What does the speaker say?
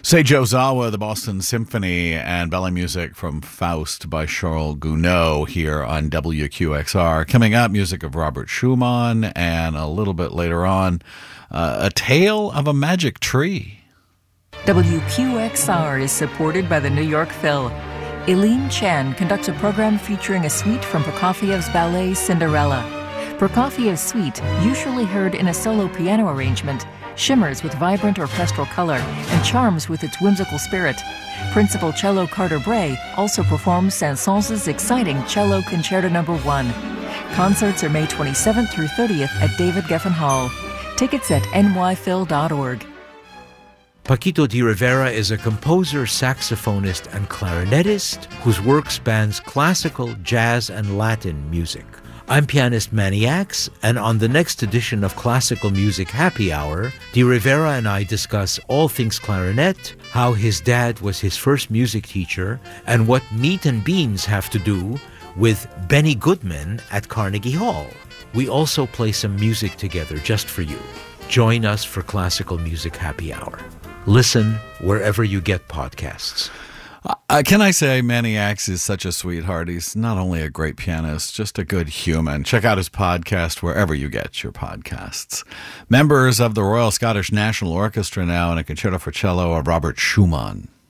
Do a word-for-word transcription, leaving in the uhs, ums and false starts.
Seijo Ozawa, the Boston Symphony, and ballet music from Faust by Charles Gounod here on W Q X R. Coming up, music of Robert Schumann, and a little bit later on, uh, A Tale of a Magic Tree. W Q X R is supported by the New York Phil. Eileen Chen conducts a program featuring a suite from Prokofiev's ballet Cinderella. Prokofiev's suite, usually heard in a solo piano arrangement, shimmers with vibrant orchestral color and charms with its whimsical spirit. Principal cello Carter Bray also performs Saint-Saëns' exciting Cello Concerto Number one. Concerts are May twenty-seventh through thirtieth at David Geffen Hall. Tickets at n y phil dot org. Paquito D'Rivera is a composer, saxophonist, and clarinetist whose work spans classical, jazz, and Latin music. I'm pianist Manny Axe, and on the next edition of Classical Music Happy Hour, D'Rivera and I discuss all things clarinet, how his dad was his first music teacher, and what meat and beans have to do with Benny Goodman at Carnegie Hall. We also play some music together just for you. Join us for Classical Music Happy Hour. Listen wherever you get podcasts. Uh, can I say Manny Axe is such a sweetheart? He's not only a great pianist, just a good human. Check out his podcast wherever you get your podcasts. Members of the Royal Scottish National Orchestra now in a concerto for cello of Robert Schumann.